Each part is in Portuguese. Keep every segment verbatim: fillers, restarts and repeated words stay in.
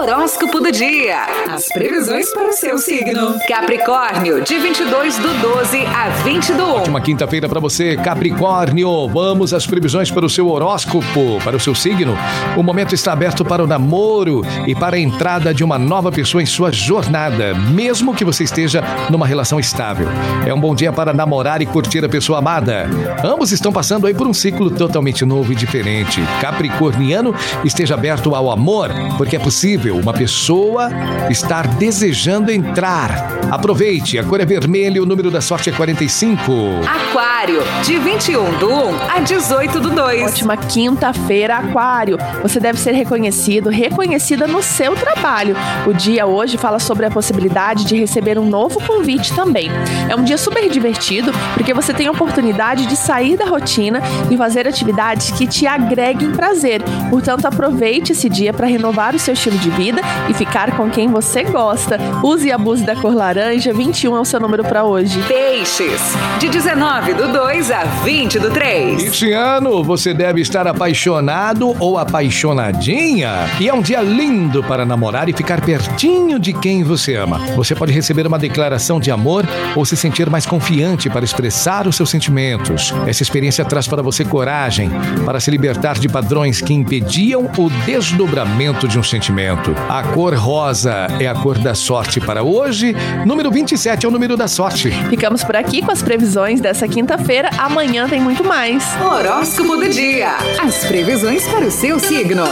Horóscopo do dia. As previsões para o seu signo. Capricórnio, de vinte e dois do doze a vinte do um. Ótima quinta-feira para você, Capricórnio. Vamos às previsões para o seu horóscopo, para o seu signo. O momento está aberto para o namoro e para a entrada de uma nova pessoa em sua jornada, mesmo que você esteja numa relação estável. É um bom dia para namorar e curtir a pessoa amada. Ambos estão passando aí por um ciclo totalmente novo e diferente. Capricorniano, esteja aberto ao amor, porque é possível uma pessoa estar desejando entrar. Aproveite, a cor é vermelha, o número da sorte é quarenta e cinco. Aquário, de vinte e um do um a dezoito do dois. Ótima quinta-feira, Aquário. Você deve ser reconhecido, reconhecida no seu trabalho. O dia hoje fala sobre a possibilidade de receber um novo convite também. É um dia super divertido, porque você tem a oportunidade de sair da rotina e fazer atividades que te agreguem prazer. Portanto, aproveite esse dia para renovar o seu estilo de vida e ficar com quem você gosta. Use e abuse da cor laranja, vinte e um é o seu número para hoje. Peixes, de dezenove do dois a vinte do três. Este ano você deve estar apaixonado ou apaixonadinha. E é um dia lindo para namorar e ficar pertinho de quem você ama. Você pode receber uma declaração de amor ou se sentir mais confiante para expressar os seus sentimentos. Essa experiência traz para você coragem para se libertar de padrões que impediam o desdobramento de um sentimento. A cor rosa é a cor da sorte para hoje. Número vinte e sete é o número da sorte. Ficamos por aqui com as previsões dessa quinta-feira. Amanhã tem muito mais. Horóscopo do dia. As previsões para o seu signo.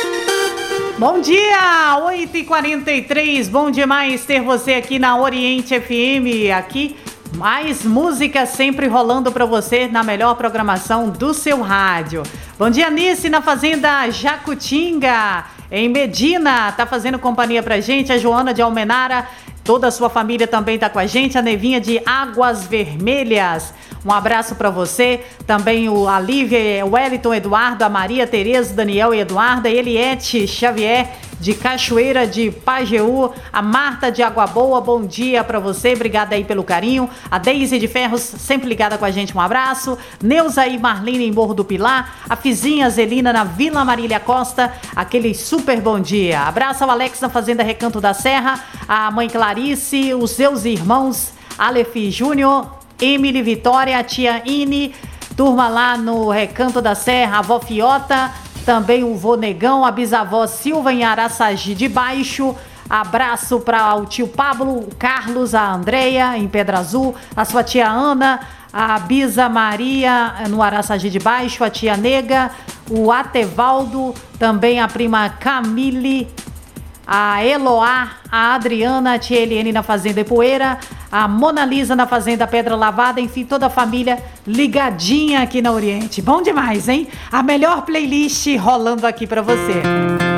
Bom dia, oito e quarenta e três, bom demais ter você aqui na Oriente F M, aqui mais música sempre rolando para você na melhor programação do seu rádio. Bom dia, Nice, na Fazenda Jacutinga, em Medina, tá fazendo companhia pra gente, a Joana de Almenara, toda a sua família também tá com a gente, a Nevinha de Águas Vermelhas. Um abraço para você, também o a Lívia, o Wellington Eduardo, a Maria Tereza, Daniel e Eduarda, a Eliette Xavier de Cachoeira de Pajeú, a Marta de Água Boa, bom dia para você, obrigada aí pelo carinho, a Deise de Ferros, sempre ligada com a gente, um abraço, Neuza e Marlene em Morro do Pilar, a Fizinha Zelina na Vila Marília Costa, aquele super bom dia, abraço ao Alex na Fazenda Recanto da Serra, a mãe Clarice, os seus irmãos Aleph Júnior, Emily Vitória, a tia Ine, turma lá no Recanto da Serra, a avó Fiota, também o vô Negão, a bisavó Silva em Araçagi de Baixo, abraço para o tio Pablo, o Carlos, a Andreia em Pedra Azul, a sua tia Ana, a bisa Maria no Araçagi de Baixo, a tia Nega, o Atevaldo, também a prima Camille, a Eloá, a Adriana, a tia Eliane na Fazenda Ipueira, a Mona Lisa na Fazenda Pedra Lavada, enfim, toda a família ligadinha aqui na Oriente. Bom demais, hein? A melhor playlist rolando aqui pra você.